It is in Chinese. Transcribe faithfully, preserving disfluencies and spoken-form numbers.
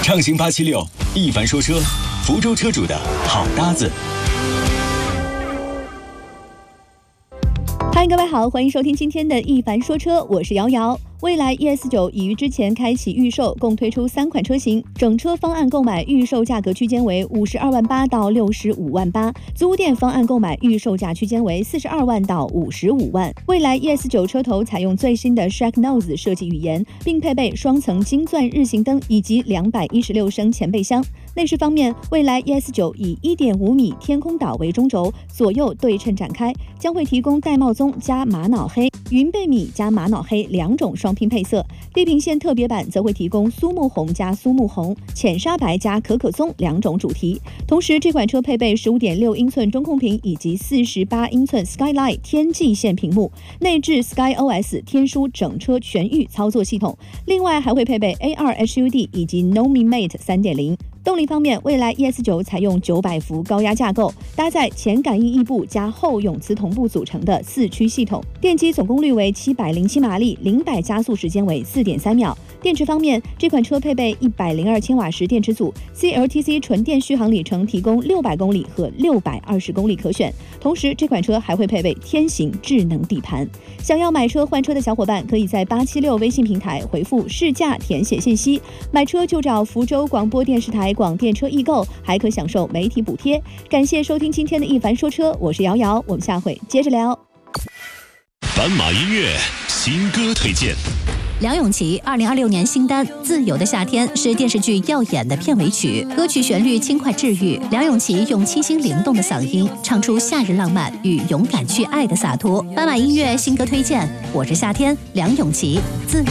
畅行八七六，一凡说车，福州车主的好搭子。 嗨，各位好，欢迎收听今天的一凡说车，我是瑶瑶。蔚来 E S 九 已于之前开启预售，共推出三款车型，整车方案购买预售价格区间为五十二万八到六十五万八，租店方案购买预售价区间为四十二万到五十五万。蔚来 E S 九 车头采用最新的 Shark Nose 设计语言，并配备双层金钻日行灯以及两百一十六升前备箱。内饰方面，蔚来 E S 九 以 一点五米天空岛为中轴，左右对称展开，将会提供玳瑁棕加玛瑙黑、云贝米加玛瑙黑两种双拼配色。地平线特别版则会提供苏木红加苏木红、浅沙白加可可棕两种主题。同时，这款车配备 十五点六英寸中控屏以及四十八英寸 Skyline 天际线屏幕，内置 SkyOS 天书整车全域操作系统。另外还会配备 A 二 H U D 以及 Nomi Mate 三点零。动力方面，蔚来 E S 九 采用九百伏高压架构，搭载前感应异步加后永磁同步组成的四驱系统。电机总功率为七百零七马力，零百加速时间为 四点三秒。电池方面，这款车配备一百零二千瓦时电池组 ，C L T C 纯电续航里程提供六百公里和六百二十公里可选。同时，这款车还会配备天行智能底盘。想要买车换车的小伙伴，可以在八七六微信平台回复试驾填写信息，买车就找福州广播电视台广电车易购，还可享受媒体补贴。感谢收听今天的一凡说车，我是瑶瑶，我们下回接着聊。 斑马音乐新歌推荐。 梁咏琪二零二六年新单《自由的夏天》是电视剧《耀眼》的片尾曲，歌曲旋律轻快治愈，梁咏琪用清新灵动的嗓音唱出夏日浪漫与勇敢去爱的洒脱。斑马音乐新歌推荐，我是夏天，梁咏琪，自由。